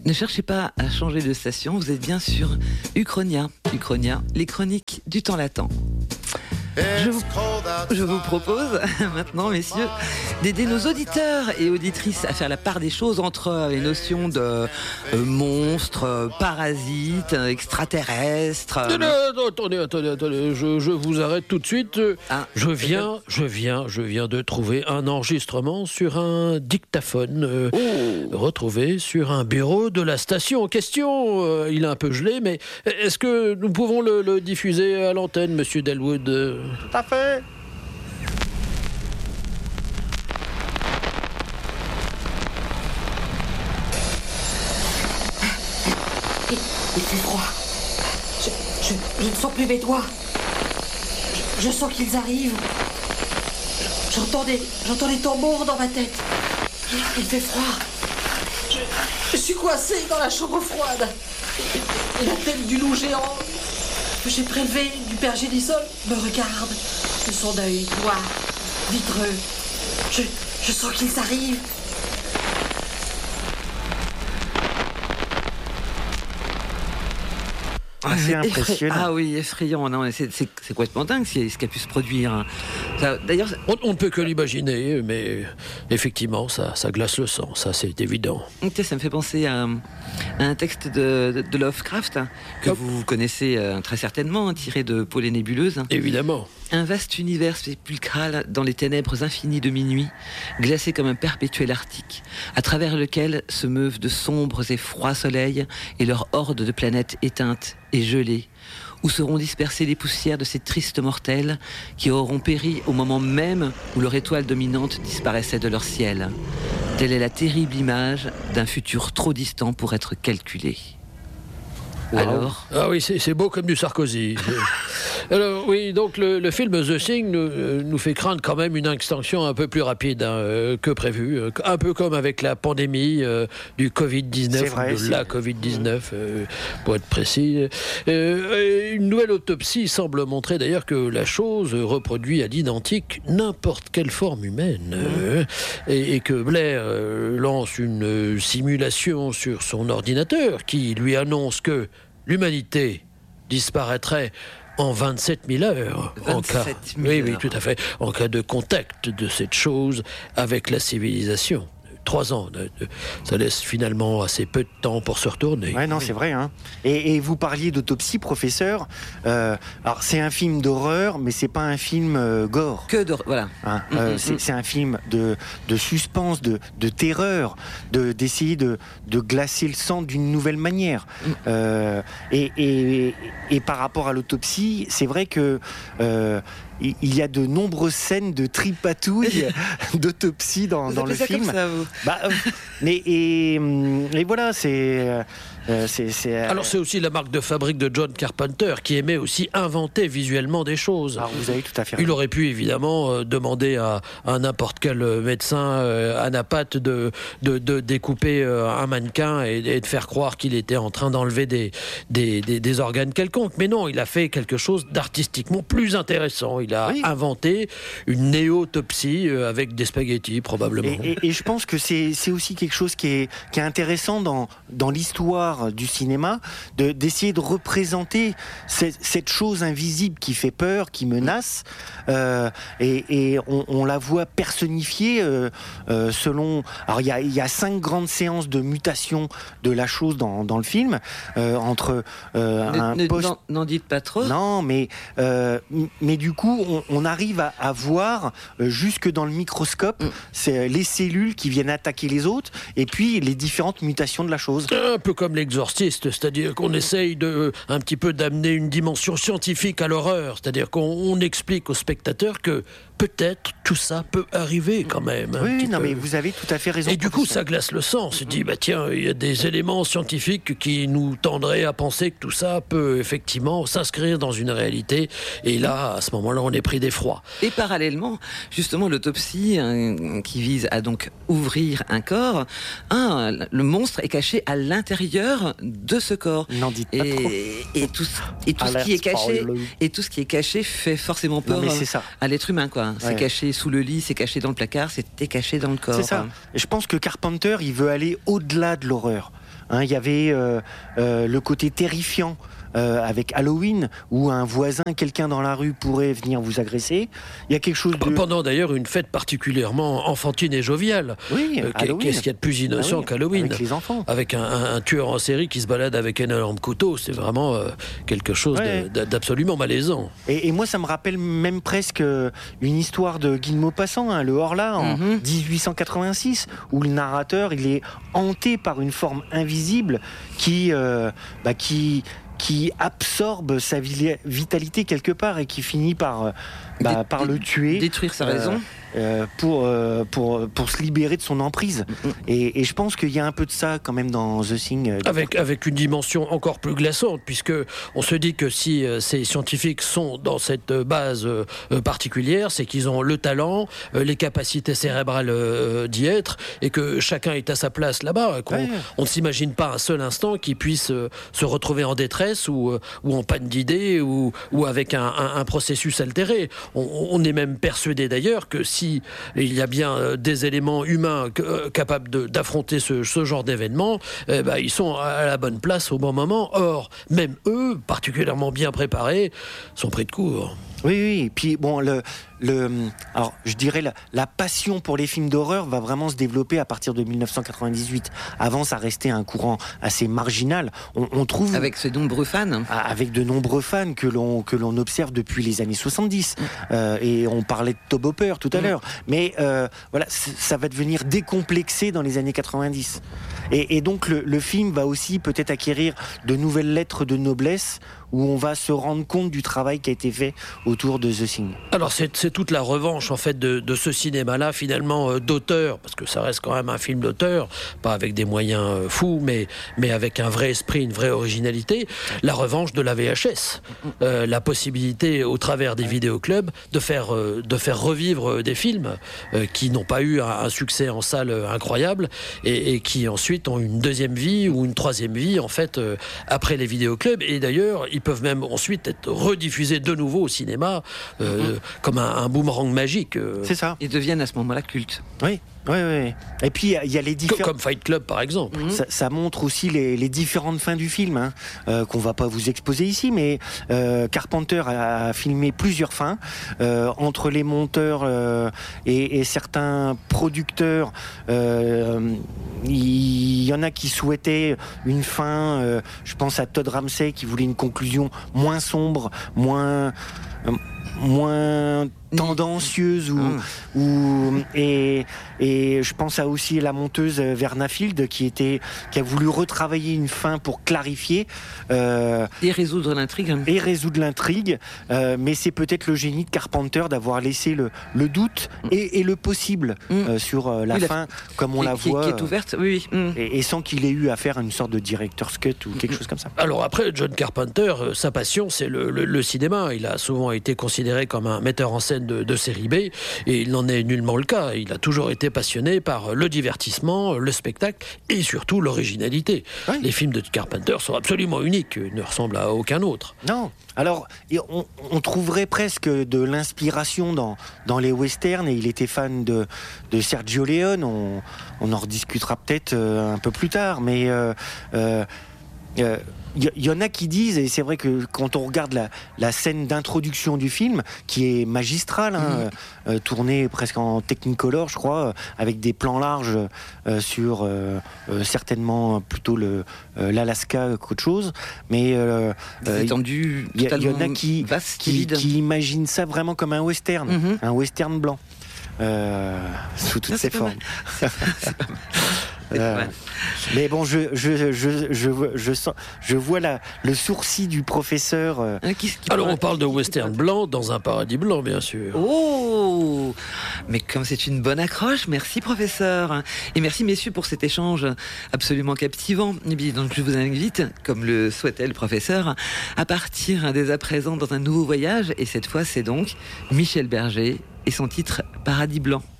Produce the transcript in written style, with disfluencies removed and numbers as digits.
Ne cherchez pas à changer de station, vous êtes bien sur Uchronia. Uchronia, les chroniques du temps latent. Je vous propose maintenant, messieurs, d'aider nos auditeurs et auditrices à faire la part des choses entre les notions de monstres, parasites, extraterrestres. Attendez, je vous arrête tout de suite. Je viens de trouver un enregistrement sur un dictaphone retrouvé sur un bureau de la station en question. Il est un peu gelé, mais est-ce que nous pouvons le diffuser à l'antenne, monsieur Delwood? Tout à fait. Il fait froid. Je ne sens plus mes doigts. Je sens qu'ils arrivent. J'entends des tambours dans ma tête. Il fait froid. Je suis coincé dans la chambre froide. Et la tête du loup géant que j'ai prélevé du père Gélisol me regarde de son œil noir, vitreux. Je sens qu'ils arrivent. C'est impressionnant. Ah oui, effrayant. Non, c'est complètement dingue ce qui a pu se produire. D'ailleurs, on ne peut que l'imaginer, mais effectivement, ça glace le sang, ça c'est évident. Ça me fait penser à un texte de Lovecraft que vous connaissez très certainement, tiré de Paul et Nébuleuse. Évidemment. Un vaste univers sépulcral dans les ténèbres infinies de minuit, glacé comme un perpétuel Arctique, à travers lequel se meuvent de sombres et froids soleils et leurs hordes de planètes éteintes et gelées, où seront dispersées les poussières de ces tristes mortels qui auront péri au moment même où leur étoile dominante disparaissait de leur ciel. Telle est la terrible image d'un futur trop distant pour être calculé. Wow. Alors ? Ah oui, c'est beau comme du Sarkozy. Alors oui, donc le film The Thing nous fait craindre quand même une extinction un peu plus rapide que prévu, un peu comme avec la pandémie du Covid-19, de la Covid-19 pour être précis. Une nouvelle autopsie semble montrer d'ailleurs que la chose reproduit à l'identique n'importe quelle forme humaine et que Blair lance une simulation sur son ordinateur qui lui annonce que l'humanité disparaîtrait en 27 000 heures. 27 000 heures. Oui, tout à fait. En cas de contact de cette chose avec la civilisation. 3 ans, ça laisse finalement assez peu de temps pour se retourner. Ouais, non, c'est vrai. Hein. Et vous parliez d'autopsie, professeur. Alors, c'est un film d'horreur, mais c'est pas un film gore. Que d'horreur, voilà. Hein, c'est un film de suspense, de terreur, d'essayer de glacer le sang d'une nouvelle manière. Et par rapport à l'autopsie, c'est vrai que il y a de nombreuses scènes de tripatouille, d'autopsie dans le film. Comme ça, vous. Et voilà, c'est. Alors c'est aussi la marque de fabrique de John Carpenter qui aimait aussi inventer visuellement des choses. Alors vous avez tout à fait raison. Il aurait pu évidemment demander à n'importe quel médecin anapathe de découper un mannequin et de faire croire qu'il était en train d'enlever des organes quelconques. Mais non, il a fait quelque chose d'artistiquement plus intéressant. Il a inventé une néotopsie avec des spaghettis probablement. Et je pense que c'est aussi quelque chose qui est intéressant dans l'histoire du cinéma, d'essayer de représenter cette chose invisible qui fait peur, qui menace, et on la voit personnifiée selon... Alors il y a 5 grandes séances de mutation de la chose dans le film, entre n'en dites pas trop. Non, mais du coup, on arrive à voir jusque dans le microscope c'est les cellules qui viennent attaquer les autres, et puis les différentes mutations de la chose. Un peu comme l'exorciste, c'est-à-dire qu'on essaye un petit peu d'amener une dimension scientifique à l'horreur, c'est-à-dire qu'on explique aux spectateurs que peut-être tout ça peut arriver quand même. Oui, non, mais vous avez tout à fait raison. Et du coup, ça glace le sang. On se dit, tiens, il y a des éléments scientifiques qui nous tendraient à penser que tout ça peut effectivement s'inscrire dans une réalité. Et là, à ce moment-là, on est pris d'effroi. Et parallèlement, justement, l'autopsie qui vise à donc ouvrir un corps, le monstre est caché à l'intérieur de ce corps. N'en dites pas trop. Et tout ce qui est caché fait forcément peur à l'être humain, quoi. C'est caché sous le lit, c'est caché dans le placard, c'était caché dans le corps. C'est ça. Et je pense que Carpenter, il veut aller au-delà de l'horreur. Il y avait le côté terrifiant. Avec Halloween, où un voisin, quelqu'un dans la rue pourrait venir vous agresser. Il y a quelque chose de... Pendant d'ailleurs une fête particulièrement enfantine et joviale. Oui, Qu'est-ce qu'il y a de plus innocent qu'Halloween ? Avec les enfants. Avec un tueur en série qui se balade avec un énorme couteau, c'est vraiment quelque chose d'absolument malaisant. Et moi, ça me rappelle même presque une histoire de Guy de Maupassant, le Horla, en 1886, où le narrateur, il est hanté par une forme invisible qui absorbe sa vitalité quelque part et qui finit par le tuer. Détruire sa raison. Pour se libérer de son emprise. Et je pense qu'il y a un peu de ça quand même dans The Thing. Avec une dimension encore plus glaçante, puisque on se dit que si ces scientifiques sont dans cette base particulière, c'est qu'ils ont le talent, les capacités cérébrales d'y être, et que chacun est à sa place là-bas. On ne s'imagine pas un seul instant qu'ils puissent se retrouver en détresse ou en panne d'idées ou avec un processus altéré. On est même persuadé d'ailleurs que si il y a bien des éléments humains capables d'affronter ce genre d'événement, ils sont à la bonne place au bon moment. Or, même eux, particulièrement bien préparés, sont pris de court. Oui, et puis bon, alors je dirais la passion pour les films d'horreur va vraiment se développer à partir de 1998. Avant, ça restait un courant assez marginal. On trouve avec de nombreux fans, que l'on observe depuis les années 70. Et on parlait de Tobe Hooper tout à l'heure, mais voilà, ça va devenir décomplexé dans les années 90. Et donc le film va aussi peut-être acquérir de nouvelles lettres de noblesse, où on va se rendre compte du travail qui a été fait autour de The Thing. Alors c'est toute la revanche en fait de ce cinéma-là finalement d'auteur, parce que ça reste quand même un film d'auteur, pas avec des moyens fous, mais avec un vrai esprit, une vraie originalité. La revanche de la VHS, la possibilité au travers des vidéoclubs de faire revivre des films qui n'ont pas eu un succès en salle incroyable et qui ensuite ont une deuxième vie ou une troisième vie en fait après les vidéoclubs. Et d'ailleurs ils peuvent même ensuite être rediffusés de nouveau au cinéma comme un boomerang magique. C'est ça. Ils deviennent à ce moment-là cultes. Oui. Et puis il y a les différents... Comme Fight Club par exemple. Ça montre aussi les différentes fins du film, qu'on va pas vous exposer ici, mais Carpenter a filmé plusieurs fins entre les monteurs et certains producteurs. Il y en a qui souhaitaient une fin. Je pense à Todd Ramsey qui voulait une conclusion moins sombre, moins tendancieuse et je pense à aussi la monteuse Verna Field qui a voulu retravailler une fin pour clarifier et résoudre l'intrigue. Mais c'est peut-être le génie de Carpenter d'avoir laissé le doute et le possible sur la fin comme on la voit qui est ouverte, oui. Et sans qu'il ait eu à faire une sorte de director's cut ou quelque chose comme ça. Alors après, John Carpenter, sa passion c'est le cinéma. Il a souvent été considéré comme un metteur en scène de série B, et il n'en est nullement le cas. Il a toujours été passionné par le divertissement, le spectacle et surtout l'originalité. Oui. Les films de Carpenter sont absolument uniques, ils ne ressemblent à aucun autre. Non, alors on trouverait presque de l'inspiration dans les westerns, et il était fan de Sergio Leone, on en rediscutera peut-être un peu plus tard, mais il y en a qui disent, et c'est vrai que quand on regarde la scène d'introduction du film, qui est magistrale, tournée presque en Technicolor, je crois, avec des plans larges sur certainement plutôt l'Alaska qu'autre chose, mais il y en a qui imaginent ça vraiment comme un western, un western blanc, sous toutes ses formes. Mais bon, je vois le sourcil du professeur. Alors on parle de western blanc dans un paradis blanc, bien sûr. Oh, mais comme c'est une bonne accroche, merci professeur, et merci messieurs pour cet échange absolument captivant. Et bien, donc je vous invite, comme le souhaitait le professeur, à partir dès à présent dans un nouveau voyage, et cette fois c'est donc Michel Berger et son titre Paradis blanc.